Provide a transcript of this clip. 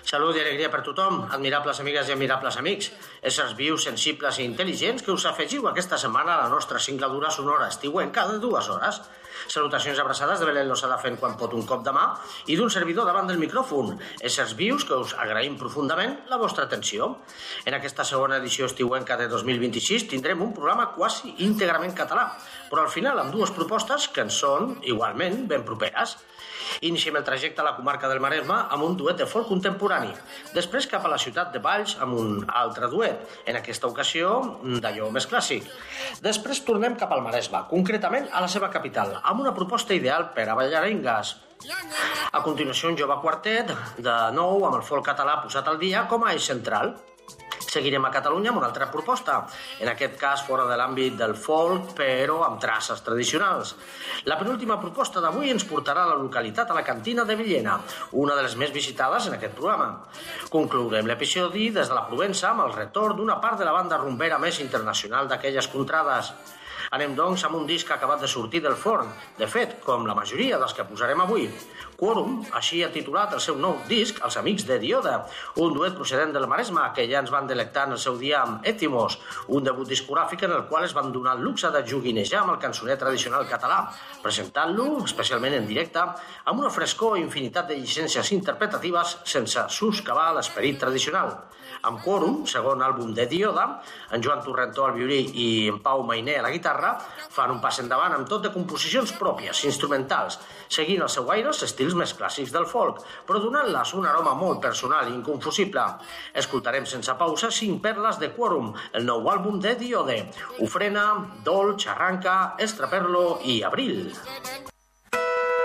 Salut i alegria per tothom, admirables amigues i admirables amics, éssers vius, sensibles i intel·ligents que us afegiu aquesta setmana a la nostra singladura sonora estiuenca de 2 hores. Salutacions abraçades de Belén Losada fent quan pot un cop de mà i d'un servidor davant del micròfon, éssers vius que us agraïm profundament la vostra atenció. En aquesta segona edició estiuenca de 2026 tindrem un programa quasi íntegrament català, però al final amb 2 propostes que ens són igualment ben properes. Iniciem el trajecte a la comarca del Maresme amb un duet de folk contemporani. Després cap a la ciutat de Valls amb un altre duet, en aquesta ocasió d'allò més clàssic. Després tornem cap al Maresme, concretament a la seva capital, amb una proposta ideal per a ballarengues. A continuació un jove quartet, de nou amb el folk català posat al dia com a eix central. Seguirem a Catalunya amb una altra proposta, en aquest cas fora de l'àmbit del folk, però amb traces tradicionals. La penúltima proposta d'avui ens portarà a la localitat a la Cantina de Villena, una de les més visitades en aquest programa. Conclourem l'episodi des de la Provença amb el retorn d'una part de la banda rumbera més internacional d'aquelles contrades. Anem, doncs, amb un disc acabat de sortir del forn, de fet, com la majoria dels que posarem avui. Quorum, així ha titulat el seu nou disc, Els Amics de Dioda, un duet procedent del Maresme que ja ens van delectar en el seu dia amb Ètimos, un debut discogràfic en el qual es van donar el luxe de joguinejar amb el cançoner tradicional català, presentant-lo, especialment en directe, amb una frescor i infinitat de llicències interpretatives sense soscavar l'esperit tradicional. Amb Quorum, segon àlbum de Dioda, en Joan Torrentó al violí i en Pau Mainer a la guitarra, fan un pas endavant amb tot de composicions pròpies, instrumentals, seguint el seu aire els estils més clàssics del folk, però donant-les un aroma molt personal i inconfusible. Escoltarem sense pausa 5 perles de Quorum, el nou àlbum de Diode: Ofrena, Dolç, Arranca, Extraperlo i Abril.